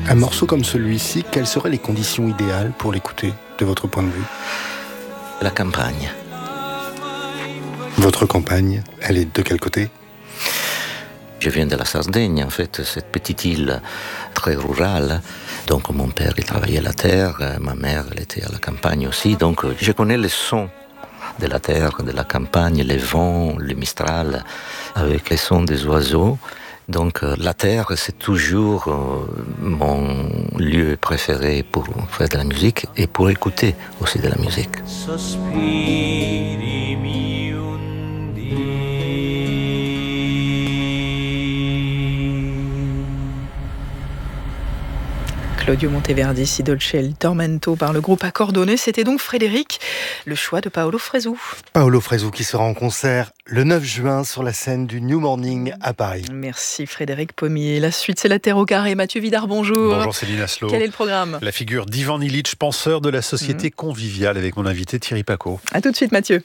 Un morceau comme celui-ci, quelles seraient les conditions idéales pour l'écouter, de votre point de vue ? La campagne. Votre campagne, elle est de quel côté ? Je viens de la Sardaigne, en fait, cette petite île très rurale. Donc mon père, il travaillait la terre, ma mère, elle était à la campagne aussi. Donc je connais les sons de la terre, de la campagne, les vents, le mistral, avec les sons des oiseaux. Donc la terre, c'est toujours mon lieu préféré pour faire de la musique et pour écouter aussi de la musique. Claudio Monteverdi, Si dolce il tormento par le groupe Accordone. C'était donc Frédéric, le choix de Paolo Fresu. Paolo Fresu qui sera en concert le 9 juin sur la scène du New Morning à Paris. Merci Frédéric Pommier. La suite, c'est la Terre au carré. Mathieu Vidard, bonjour. Bonjour Céline Aslo. Quel est le programme ? La figure d'Ivan Illich, penseur de la société conviviale, avec mon invité Thierry Pacaud. A tout de suite Mathieu.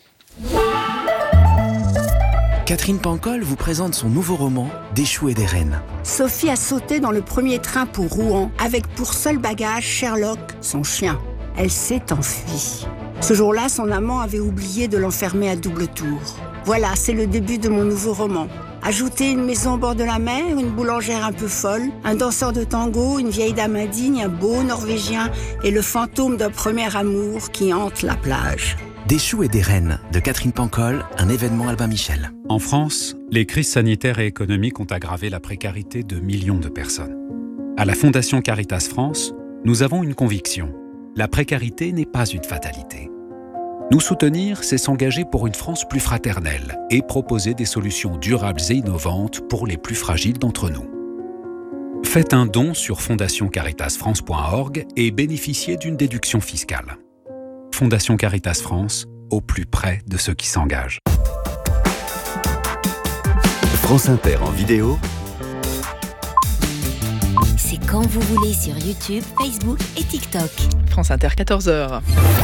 Catherine Pancol vous présente son nouveau roman « Des choux et des reines ». Sophie a sauté dans le premier train pour Rouen, avec pour seul bagage Sherlock, son chien. Elle s'est enfuie. Ce jour-là, son amant avait oublié de l'enfermer à double tour. Voilà, c'est le début de mon nouveau roman. Ajoutez une maison au bord de la mer, une boulangère un peu folle, un danseur de tango, une vieille dame indigne, un beau Norvégien et le fantôme d'un premier amour qui hante la plage. Des choux et des reines de Catherine Pancol, un événement Albin Michel. En France, les crises sanitaires et économiques ont aggravé la précarité de millions de personnes. À la Fondation Caritas France, nous avons une conviction. La précarité n'est pas une fatalité. Nous soutenir, c'est s'engager pour une France plus fraternelle et proposer des solutions durables et innovantes pour les plus fragiles d'entre nous. Faites un don sur fondationcaritasfrance.org et bénéficiez d'une déduction fiscale. Fondation Caritas France, au plus près de ceux qui s'engagent. France Inter en vidéo. C'est quand vous voulez sur YouTube, Facebook et TikTok. France Inter, 14h.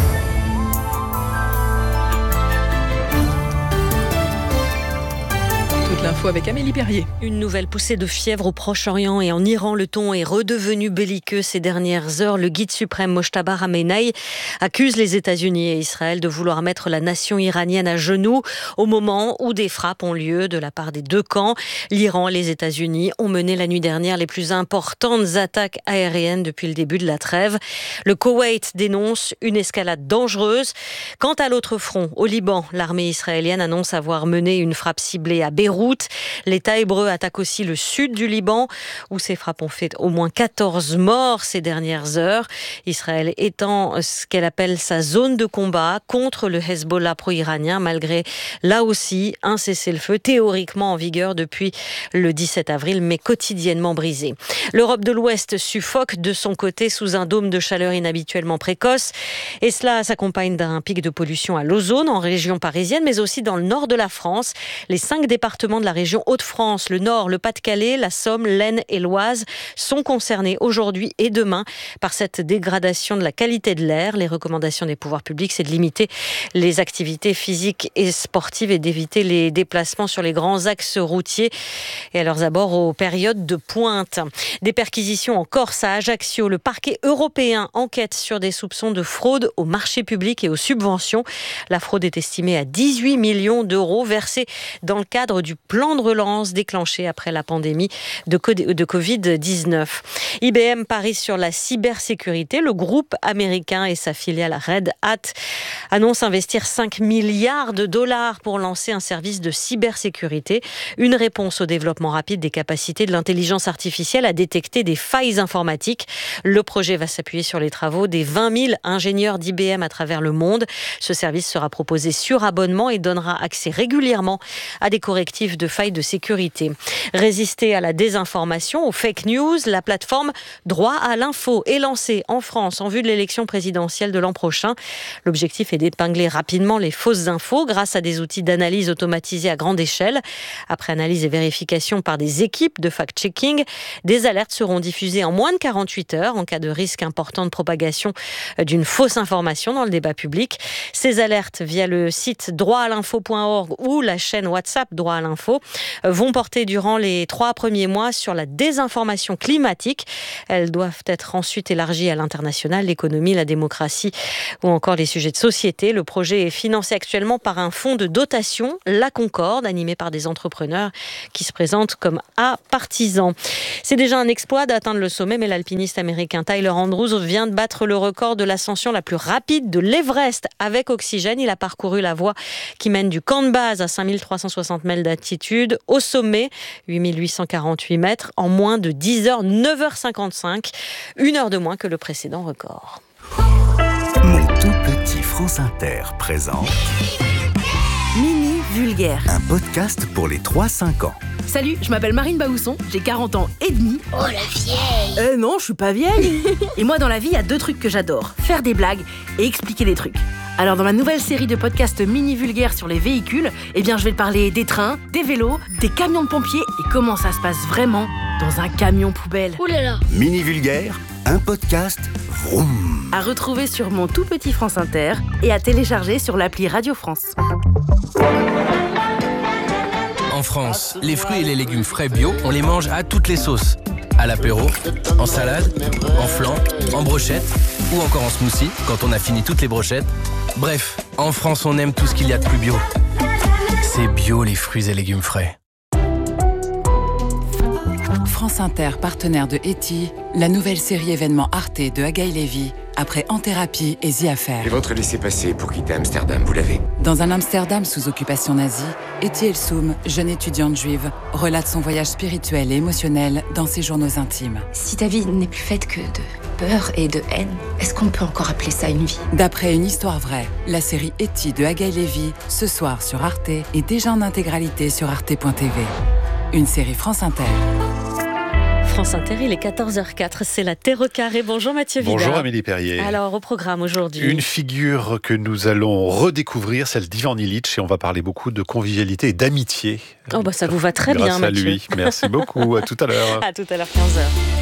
Toute l'info avec Amélie Perrier. Une nouvelle poussée de fièvre au Proche-Orient et en Iran. Le ton est redevenu belliqueux ces dernières heures. Le guide suprême Mojtaba Khamenei accuse les États-Unis et Israël de vouloir mettre la nation iranienne à genoux au moment où des frappes ont lieu de la part des deux camps. L'Iran et les États-Unis ont mené la nuit dernière les plus importantes attaques aériennes depuis le début de la trêve. Le Koweït dénonce une escalade dangereuse. Quant à l'autre front, au Liban, l'armée israélienne annonce avoir mené une frappe ciblée à Beyrouth. L'État hébreu attaque aussi le sud du Liban, où ces frappes ont fait au moins 14 morts ces dernières heures. Israël étend ce qu'elle appelle sa zone de combat contre le Hezbollah pro-iranien, malgré là aussi un cessez-le-feu théoriquement en vigueur depuis le 17 avril, mais quotidiennement brisé. L'Europe de l'Ouest suffoque de son côté sous un dôme de chaleur inhabituellement précoce. Et cela s'accompagne d'un pic de pollution à l'ozone en région parisienne, mais aussi dans le nord de la France. Les 5 départements de la région Hauts-de-France, le Nord, le Pas-de-Calais, la Somme, l'Aisne et l'Oise sont concernés aujourd'hui et demain par cette dégradation de la qualité de l'air. Les recommandations des pouvoirs publics, c'est de limiter les activités physiques et sportives et d'éviter les déplacements sur les grands axes routiers et à leurs abords aux périodes de pointe. Des perquisitions en Corse, à Ajaccio. Le parquet européen enquête sur des soupçons de fraude aux marchés publics et aux subventions. La fraude est estimée à 18 millions d'euros versés dans le cadre du plan de relance déclenché après la pandémie de Covid-19. IBM parie sur la cybersécurité. Le groupe américain et sa filiale Red Hat annoncent investir 5 milliards de dollars pour lancer un service de cybersécurité. Une réponse au développement rapide des capacités de l'intelligence artificielle à détecter des failles informatiques. Le projet va s'appuyer sur les travaux des 20 000 ingénieurs d'IBM à travers le monde. Ce service sera proposé sur abonnement et donnera accès régulièrement à des correctifs de failles de sécurité. Résister à la désinformation, aux fake news, la plateforme Droit à l'info est lancée en France en vue de l'élection présidentielle de l'an prochain. L'objectif est d'épingler rapidement les fausses infos grâce à des outils d'analyse automatisés à grande échelle. Après analyse et vérification par des équipes de fact-checking, des alertes seront diffusées en moins de 48 heures en cas de risque important de propagation d'une fausse information dans le débat public. Ces alertes via le site droitalinfo.org ou la chaîne WhatsApp Droit à l'info info vont porter durant les 3 premiers mois sur la désinformation climatique. Elles doivent être ensuite élargies à l'international, l'économie, la démocratie ou encore les sujets de société. Le projet est financé actuellement par un fonds de dotation, la Concorde, animé par des entrepreneurs qui se présentent comme apartisans. C'est déjà un exploit d'atteindre le sommet, mais l'alpiniste américain Tyler Andrews vient de battre le record de l'ascension la plus rapide de l'Everest avec oxygène. Il a parcouru la voie qui mène du camp de base à 5360 mètres d'altitude au sommet, 8848 mètres, en moins de 10 heures, 9h55, 1 heure de moins que le précédent record. Mon tout petit France Inter présente Mini Vulgaire, un podcast pour les 3-5 ans. Salut, je m'appelle Marine Baousson, j'ai 40 ans et demi. Oh la vieille! Non, je suis pas vieille. Et moi dans la vie, il y a 2 trucs que j'adore, faire des blagues et expliquer des trucs. Alors dans ma nouvelle série de podcasts Mini Vulgaire sur les véhicules, je vais te parler des trains, des vélos, des camions de pompiers et comment ça se passe vraiment dans un camion poubelle. Ouh là là! Mini Vulgaire, un podcast vroom. À retrouver sur mon tout petit France Inter et à télécharger sur l'appli Radio France. En France, les fruits et les légumes frais bio, on les mange à toutes les sauces. À l'apéro, en salade, en flan, en brochette ou encore en smoothie quand on a fini toutes les brochettes. Bref, en France, on aime tout ce qu'il y a de plus bio. C'est bio les fruits et légumes frais. France Inter, partenaire de Eti, la nouvelle série événement Arte de Agaï Lévy, après En Thérapie et The Affair. Et votre laissez-passer pour quitter Amsterdam, vous l'avez? Dans un Amsterdam sous occupation nazie, Eti Elsoum, jeune étudiante juive, relate son voyage spirituel et émotionnel dans ses journaux intimes. Si ta vie n'est plus faite que de peur et de haine, est-ce qu'on peut encore appeler ça une vie? D'après une histoire vraie, la série Eti de Agaï Lévy, ce soir sur Arte et déjà en intégralité sur arte.tv. Une série France Inter. France Inter, il est 14h04, c'est la Terre au carré. Bonjour Mathieu Vida. Bonjour Amélie Perrier. Alors au programme aujourd'hui. Une figure que nous allons redécouvrir, celle d'Ivan Illich, et on va parler beaucoup de convivialité et d'amitié. Ça vous va très bien Mathieu. Mathieu. Grâce à lui. Merci beaucoup, à tout à l'heure. À tout à l'heure 15h.